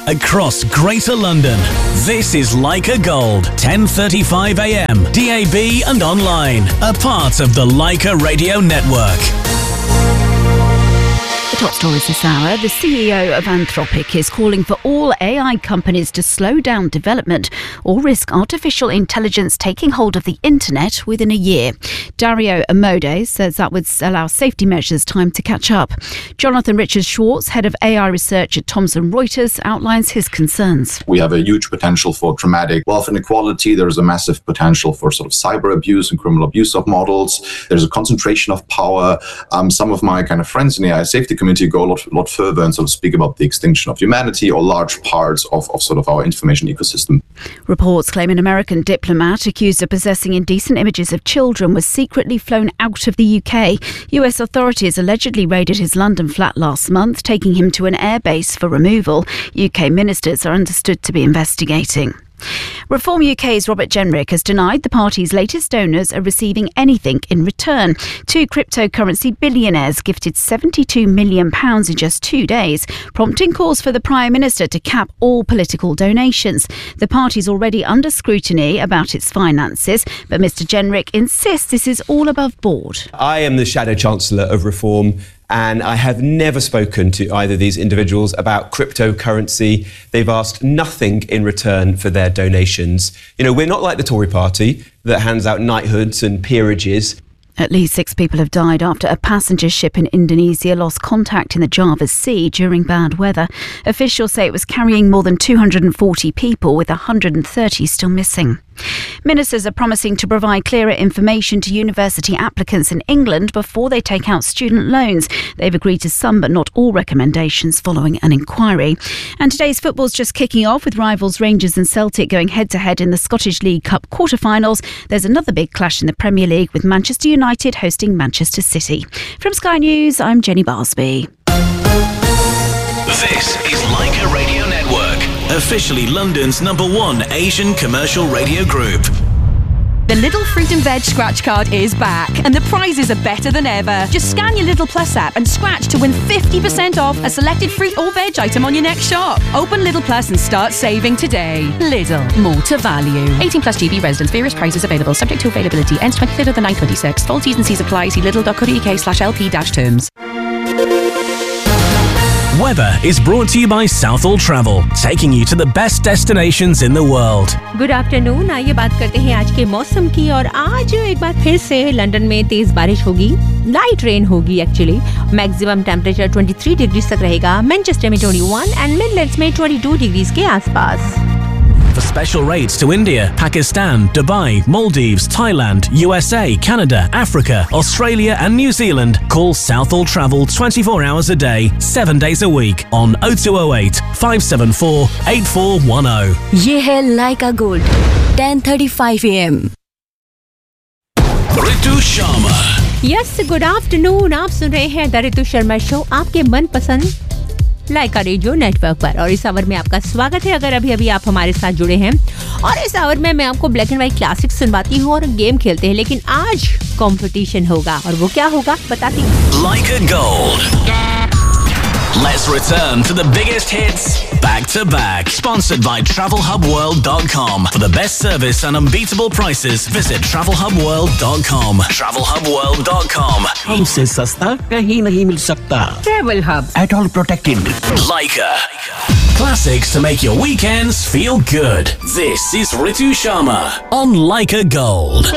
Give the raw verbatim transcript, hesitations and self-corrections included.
across Greater London. This is Leica Gold, ten thirty-five a m, D A B and online, a part of the Leica Radio Network. The top stories this hour. The C E O of Anthropic is calling for all A I companies to slow down development or risk artificial intelligence taking hold of the internet within a year. Dario Amodei says that would allow safety measures time to catch up. Jonathan Richards-Schwartz, head of A I research at Thomson Reuters, outlines his concerns. We have a huge potential for dramatic wealth inequality. There's a massive potential for sort of cyber abuse and criminal abuse of models. There's a concentration of power. Um, some of my kind of friends in the A I safety community go a lot, lot further and sort of speak about the extinction of humanity or large parts of, of sort of our information ecosystem. Reports claim an American diplomat accused of possessing indecent images of children was secretly flown out of the U K. U S authorities allegedly raided his London flat last month, taking him to an airbase for removal. U K ministers are understood to be investigating. Reform U K's Robert Jenrick has denied the party's latest donors are receiving anything in return. Two cryptocurrency billionaires gifted seventy-two million pounds in just two days, prompting calls for the Prime Minister to cap all political donations. The party's already under scrutiny about its finances, but Mr Jenrick insists this is all above board. I am the Shadow Chancellor of Reform, and I have never spoken to either of these individuals about cryptocurrency. They've asked nothing in return for their donations. You know, we're not like the Tory party that hands out knighthoods and peerages. At least six people have died after a passenger ship in Indonesia lost contact in the Java Sea during bad weather. Officials say it was carrying more than two hundred forty people, with one hundred thirty still missing. Ministers are promising to provide clearer information to university applicants in England before they take out student loans. They've agreed to some but not all recommendations following an inquiry. And today's football's just kicking off, with rivals Rangers and Celtic going head-to-head in the Scottish League Cup quarter-finals. There's another big clash in the Premier League, with Manchester United hosting Manchester City. From Sky News, I'm Jenny Barsby. This is Leica Radio Network, officially London's number one Asian commercial radio group. The Lidl Fruit and Veg scratch card is back, and the prizes are better than ever. Just scan your Lidl Plus app and scratch to win fifty percent off a selected fruit or veg item on your next shop. Open Lidl Plus and start saving today. Lidl, more to value. eighteen plus G B residents. Various prices available, subject to availability. Ends twenty-fifth of the ninth, twenty-six. Full T's and C's apply. See lidl.co.uk slash lp dash terms. Weather is brought to you by Southall Travel, taking you to the best destinations in the world. Good afternoon. आइए बात करते हैं आज के मौसम की। और आज एक बार फिर से लंदन में तेज बारिश होगी, लाइट रेन होगी एक्चुअली। मैक्सिमम टेम्परेचर तेईस डिग्री तक रहेगा। मैनचेस्टर में इक्कीस एंड मिडलैंड्स में बाईस डिग्री के आसपास। For special rates to India, Pakistan, Dubai, Maldives, Thailand, U S A, Canada, Africa, Australia and New Zealand, call Southall Travel twenty-four hours a day, seven days a week on oh two oh eight, five seven four, eight four one oh. ये है Leica Gold, ten thirty-five a m. Ritu Sharma. Yes, good afternoon. आप सुन रहे हैं the Ritu Sharma show, आपके मनपसंद लाइका radio network पर। और इस आवर में आपका स्वागत है, अगर अभी अभी आप हमारे साथ जुड़े हैं। और इस आवर में मैं आपको ब्लैक एंड व्हाइट क्लासिक सुनवाती हूँ और गेम खेलते हैं। लेकिन आज कंपटीशन होगा, और वो क्या होगा बताती हूँ। Leica Gold. Let's return to the biggest hits back to back. Sponsored by travel hub world dot com. For the best service and unbeatable prices, visit travel hub world dot com. travel hub world dot com. हमसे सस्ता कहीं नहीं मिल सकता। Travel Hub. At all protected. Leica. Classics to make your weekends feel good. This is Ritu Sharma on Leica Gold.